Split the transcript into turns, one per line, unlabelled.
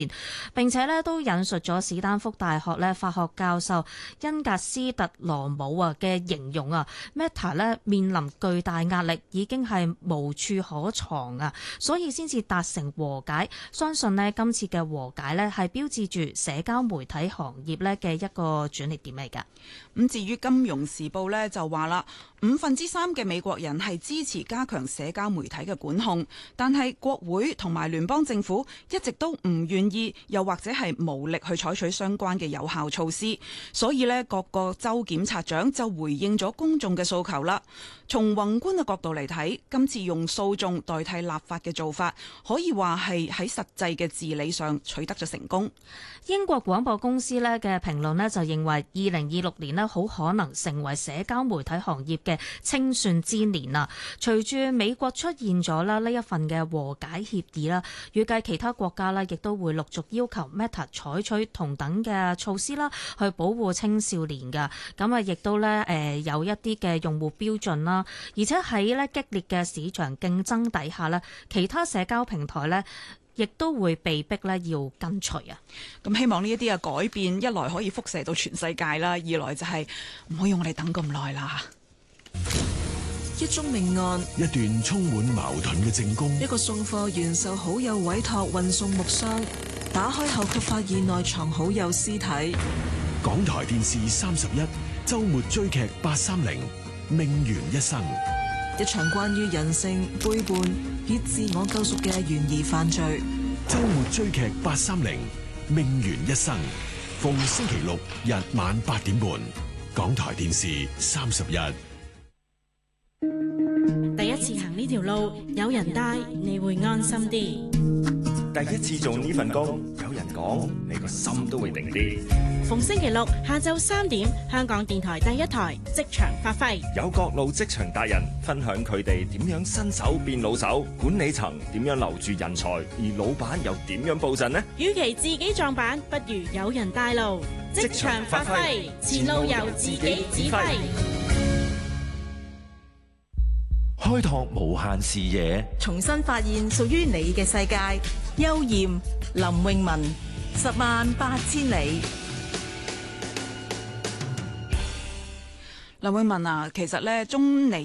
並且咧都引述咗史丹福大學咧法學教授恩格斯特羅姆嘅形容Meta 咧面臨巨大壓力，已經係無處可藏啊，所以先至達成和解。相信咧今次嘅和解咧係標誌住社交媒體行業咧嘅一個轉捩點嚟㗎。
咁至於《金融時報》呢，就話啦，3/5嘅美國人係支持加強社交媒體嘅管控，但係國會同埋聯邦政府一直都唔願意，又或者係無力去採取相關嘅有效措施，所以呢，各個州檢察長就回應咗公眾嘅訴求啦。從宏觀嘅角度嚟睇，今次用訴訟代替立法嘅做法，可以話係喺實際嘅治理上取得咗成功。
英國廣播公司咧嘅評論咧就認為2026年咧好可能成為社交媒體行業嘅清算之年啊！隨住美國出現咗啦呢一份嘅和解協議啦，預計其他國家咧亦都會陸續要求 Meta 採取同等嘅措施啦，去保護青少年㗎。咁亦都咧有一啲嘅用戶標準啦，而且喺咧激烈嘅市場競爭底下咧，其他社交平台咧亦都會被逼咧要跟隨啊！
咁希望呢一啲嘅改變，一來可以輻射到全世界啦，二來就係唔可以我哋等咁耐啦。
一宗命案，
一段充滿矛盾嘅證供，
一個送貨員受好友委託運送木箱，打開後卻發現內藏好友屍體。
港台電視31週末追劇830命懸一生，
一場關於人性背叛以自我救贖嘅懸疑犯罪。
週末追劇830命懸一生，逢星期六日晚8點半，港台電視31。
第一次行呢條路，有人帶你會安心啲。
第一次做呢份工，有人講，你個心都會定啲。
逢星期六下晝3點，香港電台第一台職場發揮，
有各路職場達人分享佢哋點樣新手變老手，管理層點樣留住人才，而老闆又點樣布陣呢？
與其自己撞板，不如有人帶路。職場發揮，前路由自己指揮。
開拓無限視野，
重新發現屬於你嘅世界。邱艷、林詠雯，108000里。
林詠雯啊，其實呢，中尼